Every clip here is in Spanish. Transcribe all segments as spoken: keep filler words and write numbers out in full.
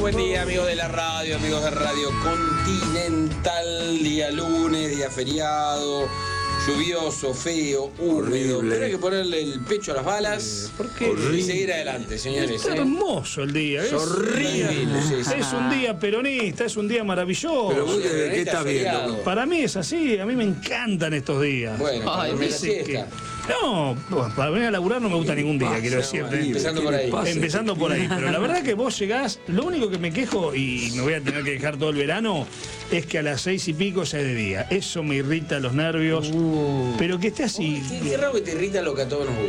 Buen día, amigos de la radio, amigos de Radio Continental. Día lunes, día feriado, lluvioso, feo, húmedo. Pero hay que ponerle el pecho a las balas ¿Por qué? y seguir adelante, señores. Está ¿eh? hermoso el día. Es horrible. Sí, sí. Es un día peronista, es un día maravilloso. Pero vos, ¿de qué estás feriado. viendo? Para mí es así, a mí me encantan estos días. Bueno, para Ay, dormir la dice siesta. que- No, bueno, para venir a laburar no me gusta ningún día, pasa, quiero decirte. María? Empezando ¿Qué por le ahí. pasa? Empezando por ahí, pero la verdad que vos llegás, lo único que me quejo, y me voy a tener que dejar todo el verano, es que a las seis y pico ya es de día. Eso me irrita los nervios, Uh. pero que esté así. Qué, qué raro que te irrita lo que a todos nos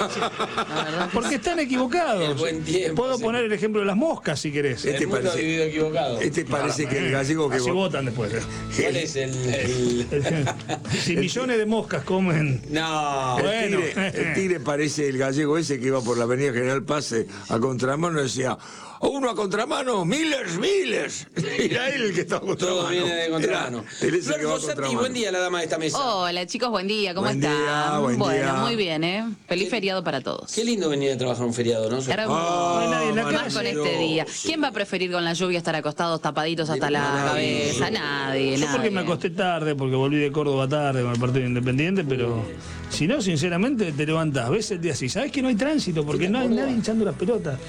gusta. Porque están equivocados. El buen tiempo, Puedo sí. poner el ejemplo de las moscas si querés. Este El mundo ha parece- vivido equivocado. Este parece que el gallego que Así vos- votan después. ¿Cuál es el...? el... Si millones de moscas comen. No. El Bueno. tigre, el tigre parece el gallego ese que iba por la avenida General Paz eh, a contramano y decía, uno a contramano, miles, miles. Era él el que estaba a contramano. Todo viene de contramano. Era- él es el Flor que va a Fossati, contramano. buen día, la dama de esta mesa. Hola chicos, buen día, ¿cómo Buen están? día, buen bueno, día. muy bien, ¿eh? Feliz feriado para todos. Qué lindo venir a trabajar un feriado, ¿no? Hermoso. Ah, No hay nadie en la Más calle. con este día. ¿Quién va a preferir con la lluvia estar acostados, tapaditos hasta la Nadie. cabeza? Nadie, Yo porque me nadie. acosté tarde, porque volví de Córdoba tarde con el Partido Independiente, pero si no, sinceramente te levantás, ves el día así, sabés que no hay tránsito, porque no hay nadie hinchando las pelotas.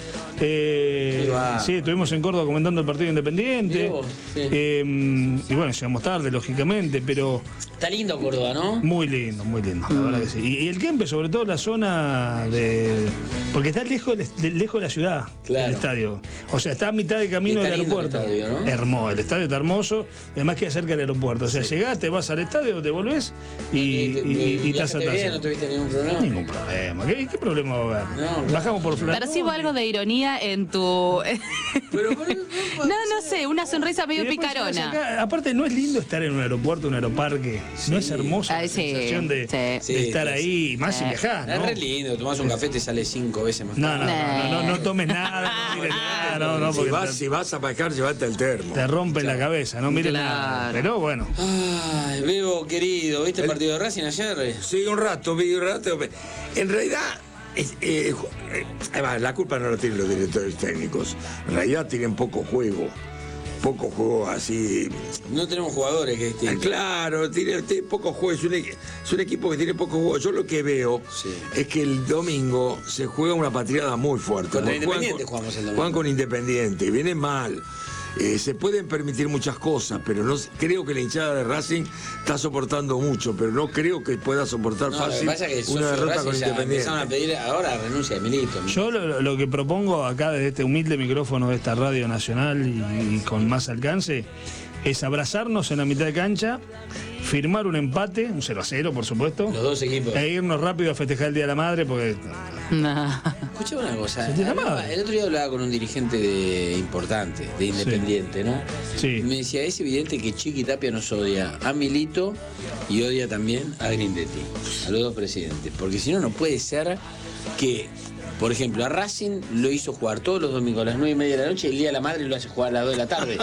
Eh, Qué va. sí, estuvimos en Córdoba comentando el Partido Independiente. Mirá vos, sí. Eh, y bueno, llegamos tarde, lógicamente, pero Está lindo Córdoba, ¿no? muy lindo, muy lindo, la verdad que sí. Y, y el Kempe, sobre todo la zona de. Porque está lejos de, de- lejos de la ciudad, Claro. el estadio. O sea, está a mitad de camino Y está del lindo el aeropuerto. estadio, ¿no? Hermoso, el estadio está hermoso, además queda cerca del aeropuerto. O sea, llegás, te vas al estadio, te volvés y, y, y- y estás ¿Viajaste bien? atrás. ¿No tuviste ningún problema? Ningún problema. ¿Qué, qué problema va a haber? No, claro. Bajamos por Flor. Percibo algo de ironía en tu... Pero, ¿por qué no no, no sé, una sonrisa Y medio después llegás picarona. acá. Aparte, no es lindo estar en un aeropuerto, un aeroparque. No es hermosa Ah, la sí, sensación de, sí. de Sí, estar sí, ahí, más si Sí. viajás, Es ¿no? re lindo, tomás un café te sale cinco veces más No, caro. no, no, no, no, no tomes nada, no mires nada, no, no, Si porque vas, te, si vas a pescar, llevate el termo. te rompen la cabeza, no mires nada. Claro. Pero bueno, Ay, Bebo, querido, ¿viste el El- partido de Racing ayer? Sí, un rato, vi un rato. En realidad, es- eh, ju- eh, además, la culpa no la tienen los directores técnicos. En realidad tienen poco juego. Poco juego así. No tenemos jugadores que Ah, estén. Claro, tiene, tiene poco juego. Es un, equi- es un equipo que tiene poco juego. Yo lo que veo Sí. es que el domingo se juega una patriada muy fuerte. Contra Juegan Independiente con- jugamos el domingo. Juegan con Independiente y viene mal. Eh, se pueden permitir muchas cosas, pero no sé- creo que la hinchada de Racing está soportando mucho, pero no creo que pueda soportar No, lo que fácil pasa es que una socios de derrota Racing con ya empezaron a Independiente. pedir ahora renuncia de Milito. yo lo, lo que propongo acá desde este humilde micrófono de esta radio nacional y, y con más alcance es abrazarnos en la mitad de cancha, firmar un empate, un cero a cero por supuesto, Los dos equipos. e irnos rápido a festejar el Día de la Madre porque No. Escuchame una cosa. Se te hablaba- llamaba. el otro día hablaba con un dirigente de importante, de Independiente, ¿no? Sí. Me decía, es evidente que Chiqui Tapia nos odia a Milito y odia también a Grindetti, a los dos presidentes. Porque si no, no puede ser que, por ejemplo, a Racing lo hizo jugar todos los domingos a las nueve y media de la noche y el Día de la Madre lo hace jugar a las dos de la tarde.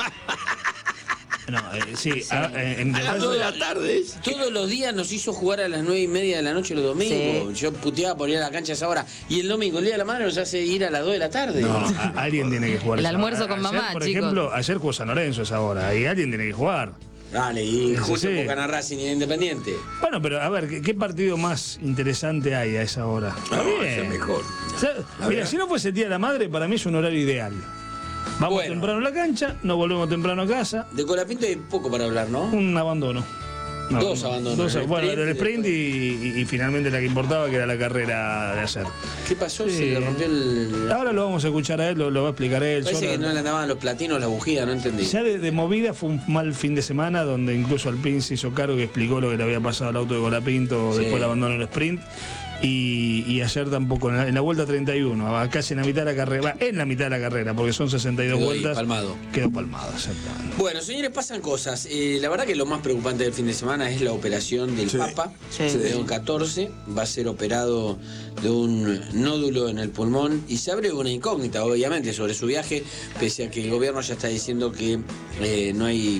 no, eh, sí, a- eh, en A las realidad- dos de la tarde. Todos los días nos hizo jugar a las nueve y media de la noche los domingos. Yo puteaba por ir a la cancha a esa hora. Y el domingo, el Día de la Madre, nos hace ir a las dos de la tarde. No, a- alguien tiene que jugar. El esa almuerzo hora. con Ayer, mamá, por chicos. ejemplo, ayer jugó San Lorenzo a esa hora y alguien tiene que jugar. Dale, y Sí, justo sí. por ganar Racing y Independiente. Bueno, pero a ver, ¿qué, qué partido más interesante hay a esa hora? Está No, bien. es mejor. O sea, mira, verdad. si no fuese el Día de la Madre, para mí es un horario ideal. Vamos Bueno. temprano a la cancha, nos volvemos temprano a casa, De Colapinto hay poco para hablar, ¿no? un abandono. No, Dos no, abandonos, dos- el bueno, sprint el y sprint y, y- y finalmente la que importaba, que era la carrera de hacer. ¿Qué pasó? Sí. Se le rompió el... Ahora lo vamos a escuchar a él, lo, lo va a explicar él. Parece solo. que no le andaban los platinos, la bujía, no entendí. Ya de, de movida fue un mal fin de semana donde incluso Alpín se hizo cargo y explicó lo que le había pasado al auto de Colapinto Sí. después del abandono del sprint. Y, y ayer tampoco, en la, en la vuelta treinta y uno, casi en la mitad de la carrera, va, en la mitad de la carrera, porque son sesenta y dos Quedó ahí, vueltas. palmado. Quedó palmado, exactamente. Bueno, señores, pasan cosas. Eh, la verdad que lo más preocupante del fin de semana es la operación del Sí. Papa. Sí. De León catorce. Va a ser operado de un nódulo en el pulmón y se abre una incógnita, obviamente, sobre su viaje, pese a que el gobierno ya está diciendo que eh, no hay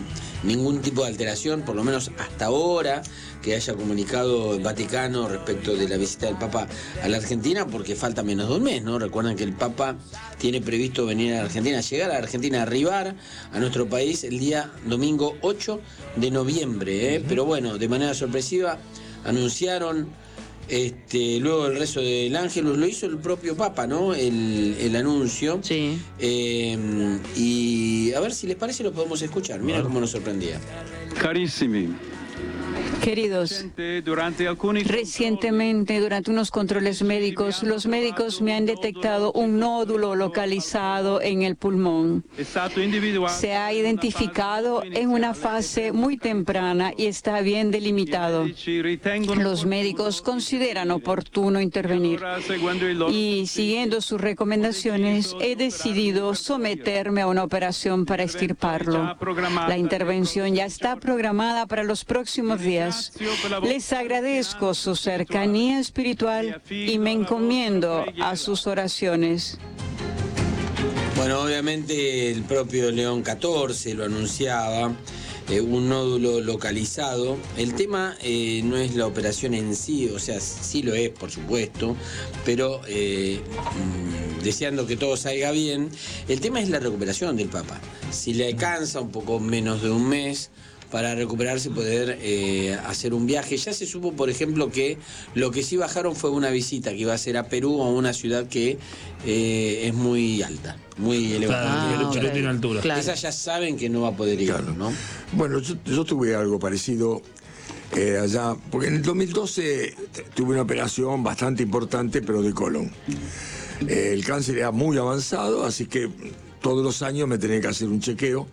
ningún tipo de alteración, por lo menos hasta ahora, que haya comunicado el Vaticano respecto de la visita del Papa a la Argentina, porque falta menos de un mes, ¿no? Recuerdan que el Papa tiene previsto venir a la Argentina, llegar a la Argentina, arribar a nuestro país el día domingo ocho de noviembre, ¿eh? Uh-huh. Pero bueno, de manera sorpresiva anunciaron, este, luego el rezo del Ángelus, lo hizo el propio Papa, ¿no? El, el anuncio. Sí. Eh, y a ver si les parece lo podemos escuchar. Mira cómo nos sorprendía. Carissimi. Queridos, recientemente durante unos controles médicos, los médicos me han detectado un nódulo localizado en el pulmón. Se ha identificado en una fase muy temprana y está bien delimitado. Los médicos consideran oportuno intervenir y, siguiendo sus recomendaciones, he decidido someterme a una operación para extirparlo. La intervención ya está programada para los próximos días. Les agradezco su cercanía espiritual y me encomiendo a sus oraciones. Bueno, obviamente el propio León catorce lo anunciaba, eh, un nódulo localizado. El tema eh, no es la operación en sí, o sea, sí lo es, por supuesto, pero eh, mm, deseando que todo salga bien. El tema es la recuperación del Papa. Si le alcanza un poco menos de un mes para recuperarse y poder eh, hacer un viaje. Ya se supo, por ejemplo, que lo que sí bajaron fue una visita que iba a ser a Perú, a una ciudad que eh, es muy alta, muy elevada. Claro, Ah, okay. Tiene altura. Claro. Esa ya saben que no va a poder ir, Claro. ¿no? Bueno, yo, yo tuve algo parecido eh, allá, porque en el dos mil doce tuve una operación bastante importante, pero de colon. Eh, el cáncer era muy avanzado, así que todos los años me tenía que hacer un chequeo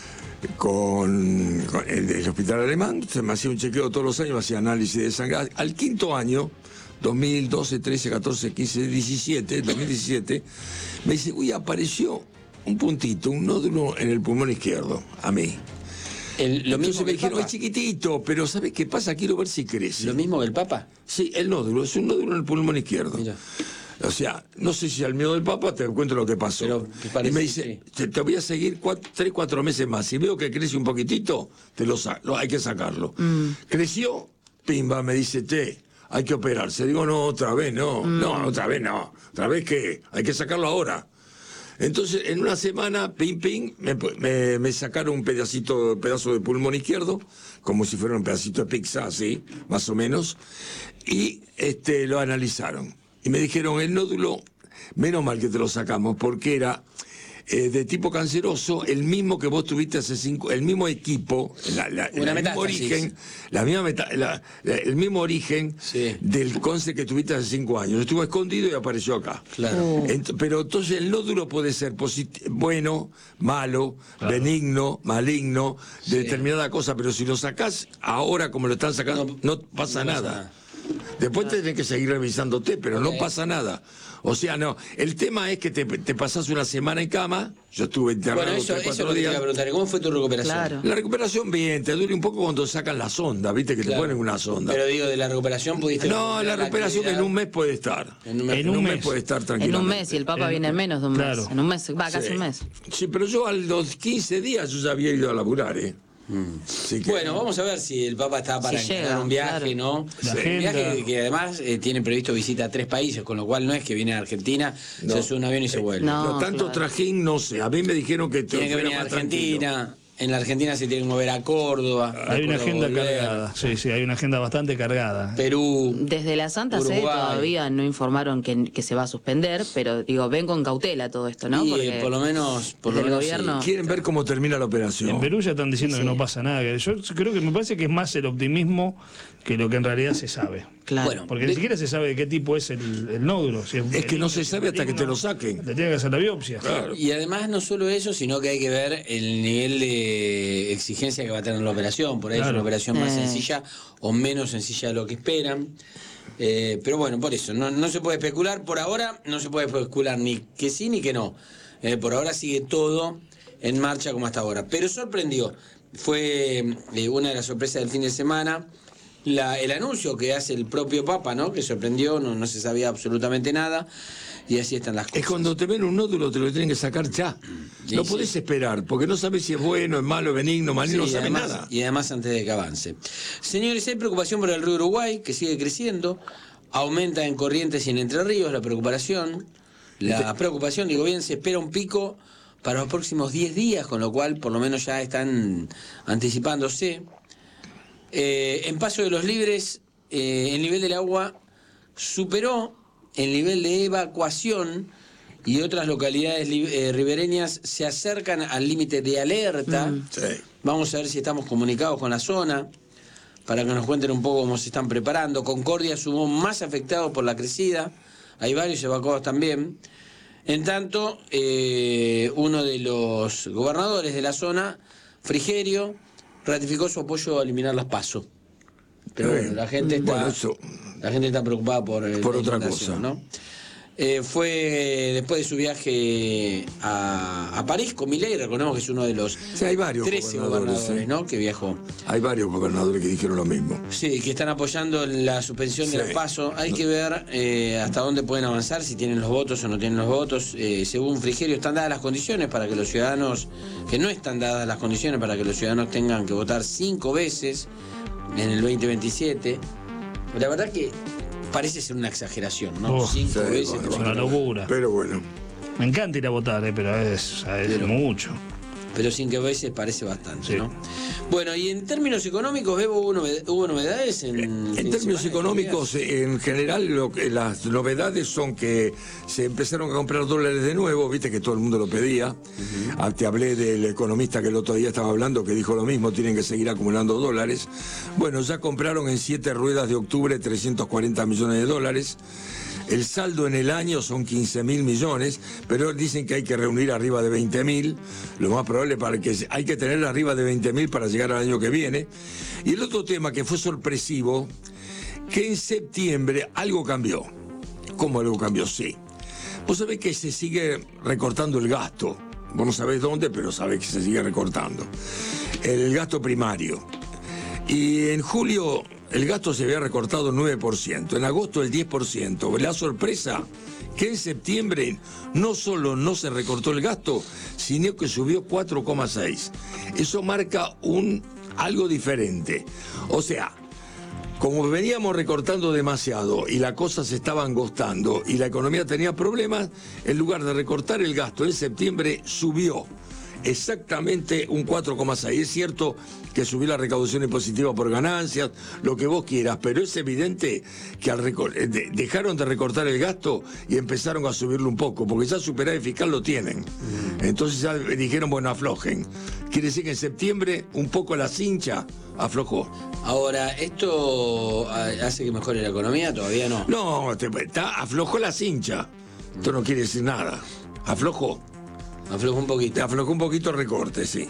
con, con el, el hospital alemán. Se me hacía un chequeo todos los años, me hacía análisis de sangre. Al quinto año, dos mil doce, trece, catorce, quince, diecisiete, dos mil diecisiete, me dice, uy, apareció un puntito, un nódulo en el pulmón izquierdo, a mí. El, lo Entonces mismo que me el dijeron, Papa. es chiquitito, pero ¿sabes qué pasa? Quiero ver si crece. Lo mismo que el Papa. Sí, el nódulo, es un nódulo en el pulmón izquierdo. Mira. O sea, no sé si al miedo del Papa te cuento lo que pasó. Pero, ¿te parece? Y me dice, Sí. te, te voy a seguir cuatro, tres, cuatro meses más. Si veo que crece un poquitito, te lo, sa- lo hay que sacarlo. Mm. Creció, pimba, me dice, che, hay que operarse. Digo, no, otra vez no. Mm. No, otra vez no. ¿Otra vez qué? Hay que sacarlo ahora. Entonces, en una semana, pim, pim, me, me, me sacaron un pedacito, pedazo de pulmón izquierdo, como si fuera un pedacito de pizza, así, más o menos, y este, lo analizaron. Y me dijeron, el nódulo, menos mal que te lo sacamos, porque era eh, de tipo canceroso, el mismo que vos tuviste hace cinco, el mismo equipo, la, la, Una el mismo metástasis. origen, la misma meta, la, la, el mismo origen Sí. del cáncer que tuviste hace cinco años. Estuvo escondido y apareció acá. Claro. Ent- pero entonces el nódulo puede ser posit- bueno, malo, Claro. benigno, maligno, de Sí. determinada cosa, pero si lo sacás ahora como lo están sacando, no, No- pasa no pasa nada. nada. Después tenés que seguir revisándote, pero Ok. no pasa nada. O sea, no. El tema es que te, te pasás una semana en cama. Yo estuve internado Bueno, eso, tres, eso es cuatro lo que te iba días. a preguntar. ¿Cómo fue tu recuperación? Claro. La recuperación bien, te duele un poco cuando sacan la sonda, viste que Claro. te ponen una sonda. Pero digo, de la recuperación pudiste... No, la recuperar recuperación actividad. en un mes puede estar. En un mes. En un mes. puede estar En tranquilamente. un mes, y el Papa En- viene en menos de un mes. claro. En un mes, va, casi Sí. un mes. Sí, pero yo a los quince días yo ya había ido a laburar, ¿eh? Así que- Bueno, vamos a ver si el Papa está para Si encarar llega, un viaje, claro. ¿no? La Un agenda. viaje que además eh, tiene previsto visita a tres países, con lo cual no es que viene a Argentina, No. se sube un avión y se vuelve. No. No, tanto claro. trajín, no sé. A mí me dijeron que Tiene que fuera venir a más tranquilo. Argentina, en la Argentina se tiene que mover a Córdoba. Hay una Córdoba agenda volver, cargada. Sí, sí, hay una agenda bastante cargada. Perú. Desde la Santa Sede Uruguay. todavía no informaron que, que se va a suspender, pero digo, ven con cautela todo esto, ¿no? Y Porque eh, por lo menos, por lo desde el menos gobierno- sí. Quieren ver cómo termina la operación. En Perú ya están diciendo Sí. que no pasa nada. que Yo creo que me parece que es más el optimismo que lo que en realidad se sabe. Claro. Bueno, Porque de- ni siquiera se sabe de qué tipo es el, el nódulo. Si Es que no se sabe hasta que te lo saquen. Te tiene que hacer la biopsia. Claro. Y además no solo eso, sino que hay que ver el nivel de exigencia que va a tener la operación. Por ahí es Claro. una operación más Eh. sencilla o menos sencilla de lo que esperan. Eh, pero bueno, por eso, no, no se puede especular. Por ahora no se puede especular ni que sí ni que no. Eh, por ahora sigue todo en marcha como hasta ahora. Pero sorprendió. Fue eh, una de las sorpresas del fin de semana. La, el anuncio que hace el propio Papa, ¿no? Que sorprendió, no, no se sabía absolutamente nada. Y así están las cosas. Es cuando te ven un nódulo, te lo tienen que sacar ya. No podés esperar, porque no sabés si es bueno, es malo, es benigno, maligno, Sí, no sabés además, nada. Y además antes de que avance. Señores, hay preocupación por el río Uruguay, que sigue creciendo. Aumenta en Corrientes y en Entre Ríos la preocupación. La preocupación, digo bien, se espera un pico para los próximos diez días, con lo cual por lo menos ya están anticipándose. Eh, en Paso de los Libres, eh, el nivel del agua superó el nivel de evacuación y otras localidades eh, ribereñas se acercan al límite de alerta. Mm. Sí. Vamos a ver si estamos comunicados con la zona para que nos cuenten un poco cómo se están preparando. Concordia sumó más afectados por la crecida, hay varios evacuados también. En tanto, eh, uno de los gobernadores de la zona, Frigerio, ratificó su apoyo a eliminar las PASO. Pero bueno, la gente está, Bueno, eso- la gente está preocupada por, eh, Por la otra inundación, cosa. ¿no? Eh, fue después de su viaje a, a París con Milei, recordemos que es uno de los Sí, hay varios trece gobernadores, gobernadores, sí. ¿no? que viajó. Hay varios gobernadores que dijeron lo mismo. Sí, que están apoyando la suspensión de Sí. los pasos. Hay que ver eh, hasta dónde pueden avanzar, si tienen los votos o no tienen los votos. Eh, según Frigerio, están dadas las condiciones para que los ciudadanos, que no están dadas las condiciones para que los ciudadanos tengan que votar cinco veces en el veinte veintisiete. La verdad que parece ser una exageración, ¿no? Oh, cinco sí, veces. bueno, que Es una son- locura. Pero bueno. Me encanta ir a votar, eh, pero es, es mucho. Pero cinco veces parece bastante, Sí. ¿no? Bueno, y en términos económicos, Bebo, ¿hubo, noved- hubo novedades? En, En fin de términos semana, económicos, en general, lo que, las novedades son que se empezaron a comprar dólares de nuevo, viste que todo el mundo lo pedía. Ah, te hablé del economista que el otro día estaba hablando, que dijo lo mismo, tienen que seguir acumulando dólares. Bueno, ya compraron en siete ruedas de octubre trescientos cuarenta millones de dólares. El saldo en el año son quince mil millones, pero dicen que hay que reunir arriba de veinte mil, lo más probable para que hay que tener arriba de veinte mil para llegar al año que viene. Y el otro tema que fue sorpresivo, que en septiembre algo cambió. ¿Cómo algo cambió? Sí. Vos sabés que se sigue recortando el gasto. Vos no sabés dónde, pero sabés que se sigue recortando. El gasto primario. Y en julio el gasto se había recortado nueve por ciento, en agosto el diez por ciento. La sorpresa que en septiembre no solo no se recortó el gasto, sino que subió cuatro coma seis. Eso marca un algo diferente. O sea, como veníamos recortando demasiado y la cosa se estaba angostando y la economía tenía problemas, en lugar de recortar el gasto en septiembre subió exactamente un cuatro coma seis. Es cierto que subió la recaudación impositiva por ganancias, lo que vos quieras, pero es evidente que al recor- de- dejaron de recortar el gasto y empezaron a subirlo un poco, porque ya superávit fiscal lo tienen. Entonces ya dijeron, bueno, aflojen. Quiere decir que en septiembre un poco la cincha aflojó. Ahora, ¿esto ah, hace que mejore la economía? Todavía no. No, te- está, aflojó la cincha. Esto no quiere decir nada. Aflojó. Aflojó un Te poquito. aflojó un poquito el recorte, sí.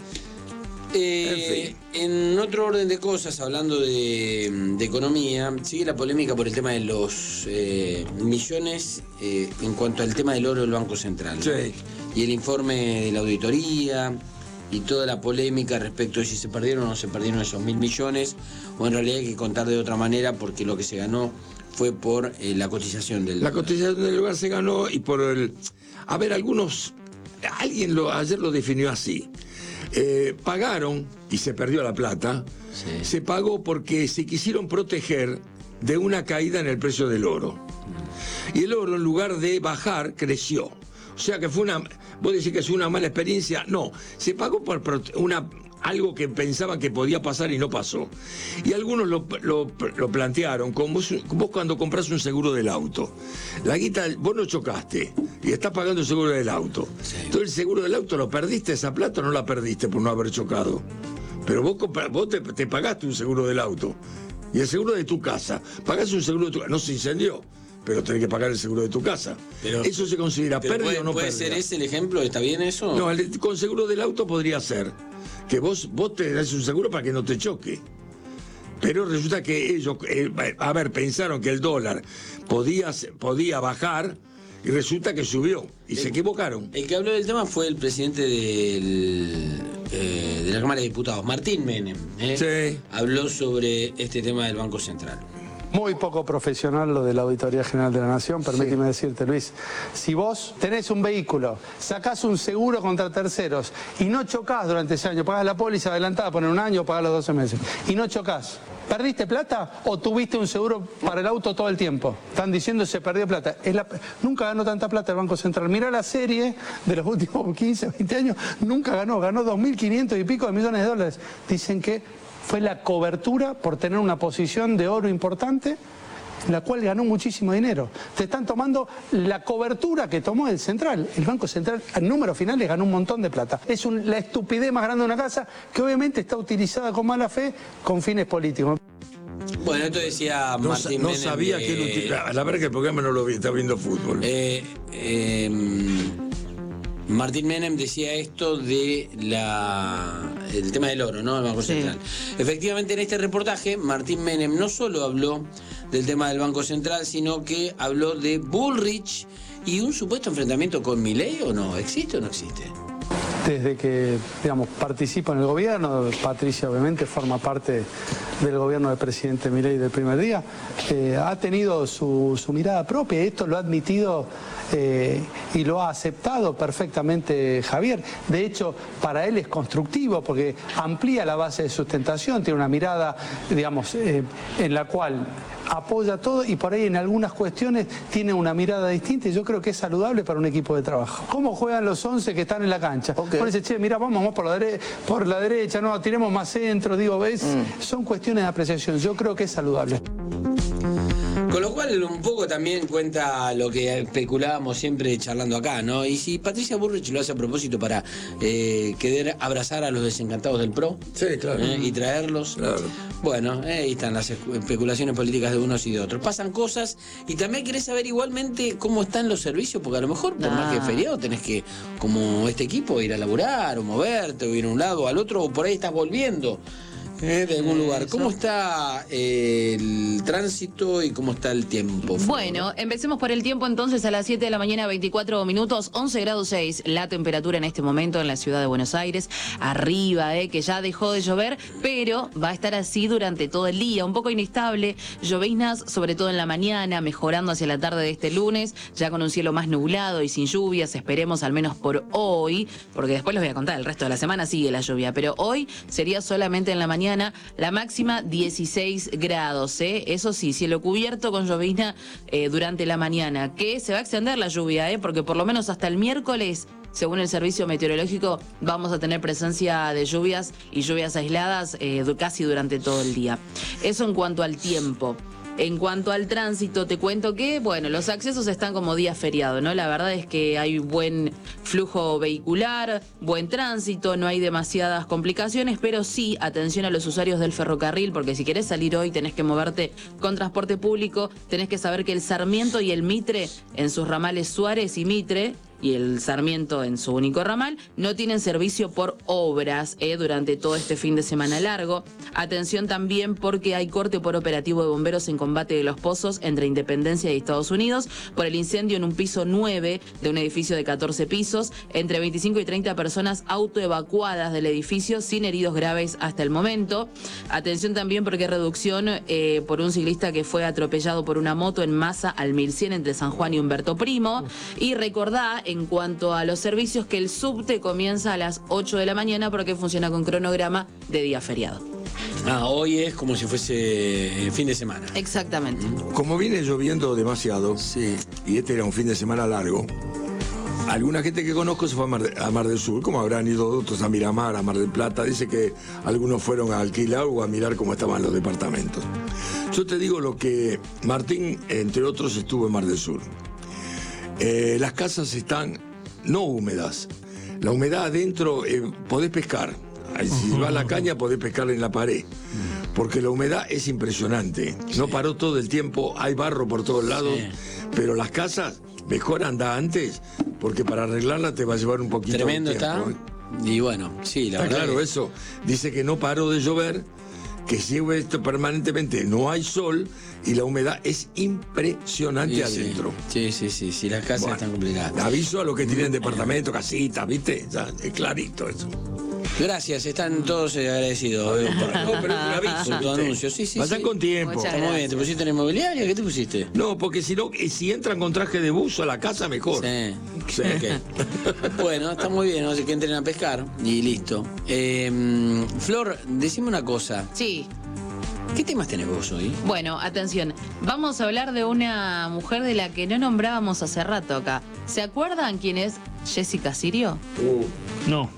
Eh, en otro orden de cosas, hablando de, de economía, sigue la polémica por el tema de los eh, millones eh, en cuanto al tema del oro del Banco Central, ¿no? Sí. Y el informe de la auditoría y toda la polémica respecto de si se perdieron o no se perdieron esos mil millones, o en realidad hay que contar de otra manera porque lo que se ganó fue por eh, la cotización del La dólar. cotización del lugar se ganó y por el... A ver, algunos... Alguien lo, ayer lo definió así. Eh, pagaron y se perdió la plata. Sí. Se pagó porque se quisieron proteger de una caída en el precio del oro. Y el oro, en lugar de bajar, creció. O sea que fue una... ¿Vos decís que es una mala experiencia? No, se pagó por prote- una... algo que pensaban que podía pasar y no pasó. Y algunos lo, lo- lo plantearon como vos, vos cuando compras un seguro del auto. La guita, vos no chocaste y estás pagando el seguro del auto. Entonces el seguro del auto lo perdiste, esa plata o no la perdiste por no haber chocado. Pero vos, compra- vos te, te pagaste un seguro del auto. Y el seguro de tu casa. Pagaste un seguro de tu casa. No se incendió, pero tenés que pagar el seguro de tu casa. Pero- ¿Eso se considera Pero pérdida puede, o no puede pérdida? ser ese el ejemplo? ¿Está bien eso? No, el- con seguro del auto podría ser que vos, vos te das un seguro para que no te choque. Pero resulta que ellos, eh, a ver, pensaron que el dólar podía, podía bajar y resulta que subió. Y se equivocaron. El que habló del tema fue el presidente del, eh, de la Cámara de Diputados, Martín Menem. ¿eh? Sí. Habló sobre este tema del Banco Central. Muy poco profesional lo de la Auditoría General de la Nación, permíteme sí. decirte, Luis. Si vos tenés un vehículo, sacás un seguro contra terceros y no chocás durante ese año, pagás la póliza adelantada, poner un año, pagás los doce meses, y no chocás, ¿perdiste plata o tuviste un seguro para el auto todo el tiempo? Están diciendo que se perdió plata. Es la... Nunca ganó tanta plata el Banco Central. Mirá la serie de los últimos quince, veinte años, nunca ganó, ganó dos mil quinientos y pico de millones de dólares. Dicen que fue la cobertura por tener una posición de oro importante, en la cual ganó muchísimo dinero. Te están tomando la cobertura que tomó el Central. El Banco Central, en números finales, ganó un montón de plata. Es un, la estupidez más grande de una casa que obviamente está utilizada con mala fe con fines políticos. Bueno, esto decía no, Martín No Menem, sabía eh, que él utilizaba. La verdad que el programa no lo vi, está viendo fútbol. Eh, eh, Martín Menem decía esto de la el tema del oro, ¿no? El Banco Central. Sí. Efectivamente, en este reportaje, Martín Menem no solo habló del tema del Banco Central, sino que habló de Bullrich y un supuesto enfrentamiento con Milei, ¿o no? ¿Existe o no existe? Desde que, digamos, participo en el gobierno, Patricia obviamente forma parte del gobierno del presidente Milei del primer día, eh, ha tenido su, su mirada propia, y esto lo ha admitido eh, y lo ha aceptado perfectamente Javier. De hecho, para él es constructivo porque amplía la base de sustentación, tiene una mirada, digamos, eh, en la cual apoya todo y por ahí en algunas cuestiones tiene una mirada distinta y yo creo que es saludable para un equipo de trabajo. ¿Cómo juegan los once que están en la cancha? Okay. Uno dice, che, mira, vamos, vamos por la, dere por la derecha, no, tiremos más centro, digo, ¿ves? Mm. Son cuestiones de apreciación, yo creo que es saludable. Con lo cual un poco también cuenta lo que especulábamos siempre charlando acá, ¿no? Y si Patricia Bullrich lo hace a propósito para eh, querer abrazar a los desencantados del P R O, sí, claro. ¿eh? Y traerlos, claro. Bueno, eh, ahí están las especulaciones políticas de unos y de otros. Pasan cosas y también querés saber igualmente cómo están los servicios, porque a lo mejor por ah. más que feriado tenés que, como este equipo, ir a laburar o moverte o ir a un lado o al otro, o por ahí estás volviendo Eh, de algún lugar. ¿Cómo está eh, el tránsito y cómo está el tiempo? Bueno, empecemos por el tiempo entonces. A las siete de la mañana, veinticuatro minutos, once grados seis la temperatura en este momento en la ciudad de Buenos Aires. Arriba, eh, que ya dejó de llover, pero va a estar así durante todo el día. Un poco inestable, lloviznas sobre todo en la mañana, mejorando hacia la tarde de este lunes, ya con un cielo más nublado y sin lluvias. Esperemos al menos por hoy, porque después les voy a contar, el resto de la semana sigue la lluvia, pero hoy sería solamente en la mañana. La máxima dieciséis grados, ¿eh? Eso sí, cielo cubierto con llovizna eh, durante la mañana, que se va a extender la lluvia, ¿eh? Porque por lo menos hasta el miércoles, según el servicio meteorológico, vamos a tener presencia de lluvias y lluvias aisladas eh, casi durante todo el día. Eso en cuanto al tiempo. En cuanto al tránsito, te cuento que, bueno, los accesos están como día feriado, ¿no? La verdad es que hay buen flujo vehicular, buen tránsito, no hay demasiadas complicaciones, pero sí, atención a los usuarios del ferrocarril, porque si querés salir hoy tenés que moverte con transporte público, tenés que saber que el Sarmiento y el Mitre, en sus ramales Suárez y Mitre, y el Sarmiento en su único ramal, no tienen servicio por obras eh, durante todo este fin de semana largo. Atención también porque hay corte por operativo de bomberos en combate de los pozos entre Independencia y Estados Unidos por el incendio en un piso nueve de un edificio de catorce pisos. Entre veinticinco y treinta personas autoevacuadas del edificio sin heridos graves hasta el momento. Atención también porque hay reducción eh, por un ciclista que fue atropellado por una moto en Massa al mil cien entre San Juan y Humberto Primo. Y recordá, en cuanto a los servicios, que el subte comienza a las ocho de la mañana porque funciona con cronograma de día feriado. Ah, hoy es como si fuese fin de semana. Exactamente. Como viene lloviendo demasiado, sí, y este era un fin de semana largo, alguna gente que conozco se fue a Mar, de, a Mar del Sur, como habrán ido otros a Miramar, a Mar del Plata. Dice que algunos fueron a alquilar o a mirar cómo estaban los departamentos. Yo te digo lo que Martín, entre otros, estuvo en Mar del Sur. Eh, las casas están no húmedas. La humedad adentro, eh, podés pescar. Si vas a la caña podés pescar en la pared. Porque la humedad es impresionante. No paró todo el tiempo, hay barro por todos lados. Sí. Pero las casas, mejor anda antes, porque para arreglarla te va a llevar un poquito Tremendo de tiempo. Está. Y bueno, sí, la está verdad. Claro, que... eso. Dice que no paró de llover, que sigue esto permanentemente, no hay sol y la humedad es impresionante sí, adentro. Sí, sí, sí, sí, las casas bueno, están complicadas. Aviso a los que tienen departamento, casitas, ¿viste? Ya, es clarito eso. Gracias, están todos eh, agradecidos. eh, por, No, pero es un aviso, por tu ¿viste? anuncio. Sí, sí, Vayan sí. con tiempo. Muchas Está muy bien, ¿te pusiste en inmobiliaria? ¿Qué te pusiste? No, porque si no, eh, si entran con traje de buzo a la casa, mejor. Sí. Sí. Ok. Bueno, está muy bien, así que entren a pescar y listo. Eh, Flor, decime una cosa. Sí. ¿Qué temas tenés vos hoy? Bueno, atención. Vamos a hablar de una mujer de la que no nombrábamos hace rato acá. ¿Se acuerdan quién es Jessica Sirio? Uh, No.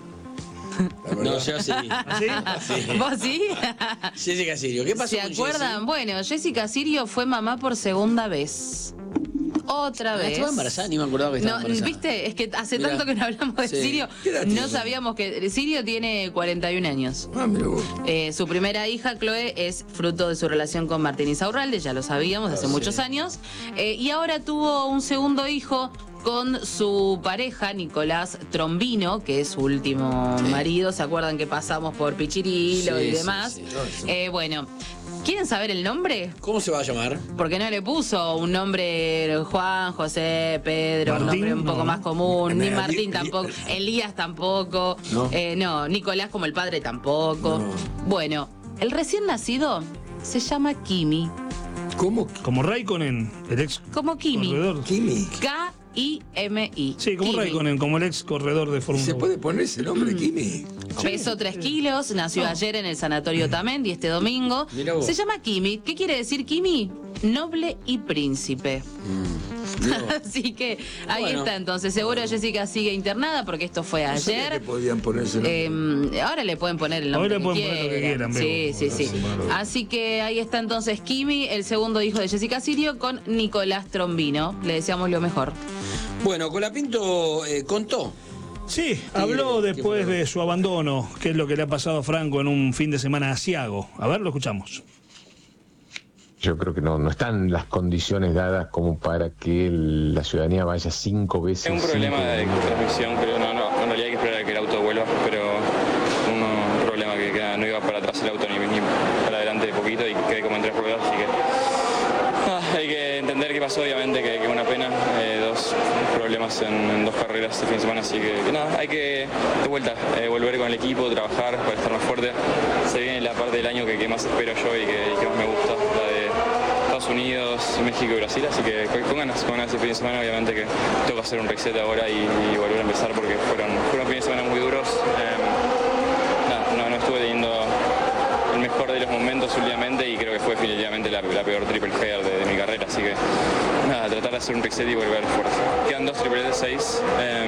No, yo sí. ¿Sí? Sí. ¿Vos sí? Jessica Sirio, ¿qué pasó ¿Se con acuerdan? Bueno, Jessica Sirio fue mamá por segunda vez. Otra Ah, vez. ¿estaba embarazada? Ni me acordaba que estaba No, embarazada. viste, es que hace Mirá. tanto que no hablamos de Sí. Sirio, ¿Qué edad no tiene? sabíamos que Sirio tiene cuarenta y un años. ah, mira vos. Eh, su primera hija, Chloe, es fruto de su relación con Martín Insaurralde, ya lo sabíamos, hace Ah, muchos sí. años. Eh, y ahora tuvo un segundo hijo con su pareja, Nicolás Trombino, que es su último Sí. marido. ¿Se acuerdan que pasamos por Pichirilo Sí, y sí, demás? sí. Eh, bueno, ¿quieren saber el nombre? ¿Cómo se va a llamar? Porque no le puso un nombre Juan, José, Pedro, un Martín, nombre un poco no. más común, ni Eli- Martín Eli- tampoco, Elías tampoco, No. eh, no, Nicolás como el padre tampoco. No. Bueno, el recién nacido se llama Kimi, ¿Cómo? Como Raikkonen, el ex como Kimi, corredor. Kimi. K I M I. Sí, como Kimi. Raikkonen, como el ex corredor de ¿Y Fórmula se uno. puede poner ese Mm. nombre, Kimi? Pesó tres kilos, nació ayer en el Sanatorio Tamendi este domingo. Mirá vos. Se llama Kimi. ¿Qué quiere decir Kimi? Noble y príncipe. Mirá vos. Así que ahí Bueno. está entonces. Seguro Jessica sigue internada porque esto fue No sabía que ayer. podían ponerse nombre. Eh, ahora le pueden poner el nombre Ahora le pueden poner lo que quieran, Sí, veo. sí, sí. Bueno. Así que ahí está entonces Kimi, el segundo hijo de Jessica Sirio, con Nicolás Trombino. Le deseamos lo mejor. Bueno, Colapinto eh, contó. Sí, habló ¿qué después fue? de su abandono, que es lo que le ha pasado a Franco en un fin de semana asiago. A ver, lo escuchamos. Yo creo que no, no están las condiciones dadas como para que el- la ciudadanía vaya cinco veces. Es un problema cinco- de transmisión, creo, no, no, en realidad hay que esperar a que el auto vuelva, pero uno, un problema que, que no iba para atrás el auto ni, ni para adelante de poquito y quedé como en tres ruedas, así que ah, hay que entender qué pasó, obviamente, que es una pena, eh, dos problemas en, en dos carreras este fin de semana, así que, que nada, hay que de vuelta, eh, volver con el equipo, trabajar para estar más fuerte. Se viene la parte del año que, que más espero yo y que, y que más me gusta, la de Estados Unidos, México y Brasil, así que con con ganas, con ganas este fin de semana, obviamente que tengo que hacer un reset ahora y, y volver a empezar porque fueron, fueron fines de semana muy duros. Eh, nada, no, no estuve teniendo el mejor de los momentos últimamente y creo que fue definitivamente la, la peor triple header de, de mi carrera, así que nada, tratar de hacer un reset y volver fuerte. Quedan dos triples de seis. Eh,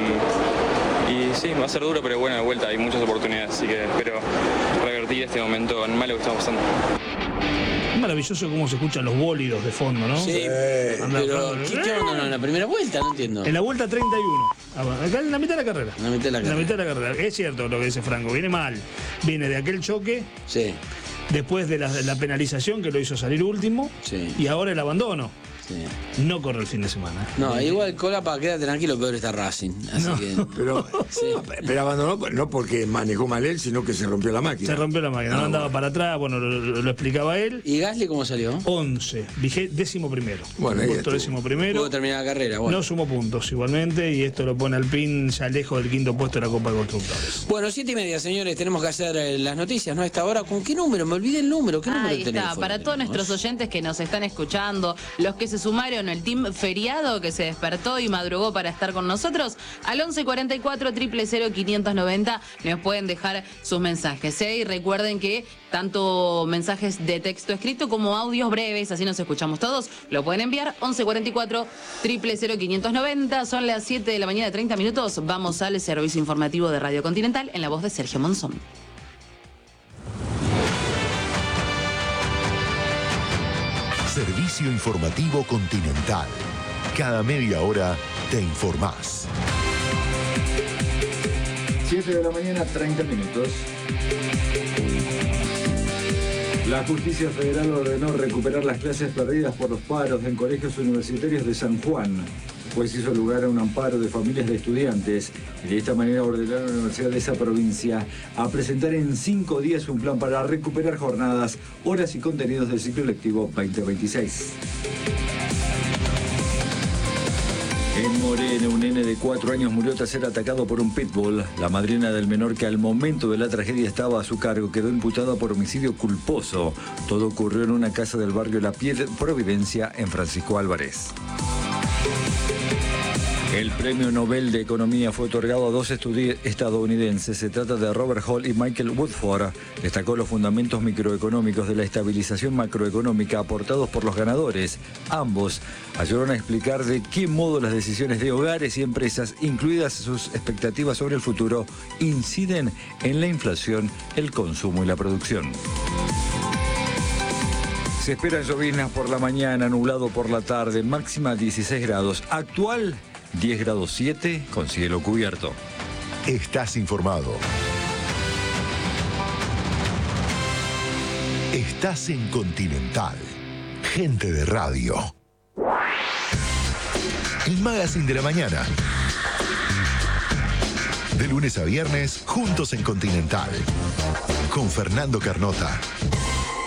y sí, va a ser duro, pero bueno, de vuelta, hay muchas oportunidades, así que espero revertir este momento en malo que estamos pasando. Es maravilloso cómo se escuchan los bólidos de fondo, ¿no? Sí, Anda pero Franco. ¿qué, qué onda? No, en la primera vuelta, no entiendo. En la vuelta treinta y uno. Ah, bueno, acá en la mitad de la carrera. En la mitad de la En la carrera. mitad de la carrera. Es cierto lo que dice Franco. Viene mal. Viene de aquel choque, Sí, después de la, de la penalización que lo hizo salir último, Sí. y ahora el abandono. sí. No corre el fin de semana. No, igual Colapa, quédate tranquilo, peor está Racing. Así No. que. Pero, Sí. pero abandonó no porque manejó mal él, sino que se rompió la máquina. Se rompió la máquina, no Ah, andaba bueno. para atrás, bueno, lo, lo- lo explicaba él. ¿Y Gasly cómo salió? once, vigé, décimo primero. Bueno, ahí Puesto estuvo. décimo primero. Pudo terminar la carrera, bueno. No sumó puntos igualmente y esto lo pone al pin ya lejos del quinto puesto de la Copa de Constructores. Bueno, siete y media, señores, tenemos que hacer eh, las noticias, ¿no? A esta hora. ¿Con qué número? Me olvidé el número. ¿Qué número Ahí de está, teléfono para todos tenemos? nuestros oyentes que nos están escuchando, los que se sumaron al team feriado que se despertó y madrugó para estar con nosotros, al once cuarenta y cuatro, cero cero cero, quinientos noventa nos pueden dejar sus mensajes, ¿eh? Y recuerden que tanto mensajes de texto escrito como audios breves, así nos escuchamos todos, lo pueden enviar, once cuarenta y cuatro, cero cero cero, quinientos noventa, son las siete de la mañana, treinta minutos, vamos al servicio informativo de Radio Continental en la voz de Sergio Monzón. Servicio informativo Continental. Cada media hora te informás. siete de la mañana, treinta minutos. La Justicia Federal ordenó recuperar las clases perdidas por los paros en colegios universitarios de San Juan. Pues hizo lugar a un amparo de familias de estudiantes y de esta manera ordenaron a la universidad de esa provincia a presentar en cinco días un plan para recuperar jornadas, horas y contenidos del ciclo lectivo veinte veintiséis. En Moreno, un nene de cuatro años murió tras ser atacado por un pitbull. La madrina del menor, que al momento de la tragedia estaba a su cargo, quedó imputada por homicidio culposo. Todo ocurrió en una casa del barrio La Providencia, en Francisco Álvarez. El premio Nobel de Economía fue otorgado a dos estadounidenses. Se trata de Robert Hall y Michael Woodford. Destacó los fundamentos microeconómicos de la estabilización macroeconómica aportados por los ganadores. Ambos ayudaron a explicar de qué modo las decisiones de hogares y empresas, incluidas sus expectativas sobre el futuro, inciden en la inflación, el consumo y la producción. Se esperan lloviznas por la mañana, nublado por la tarde, máxima dieciséis grados. Actual diez grados siete con cielo cubierto. Estás informado. Estás en Continental. Gente de radio. El Magazine de la Mañana. De lunes a viernes, juntos en Continental. Con Fernando Carnota.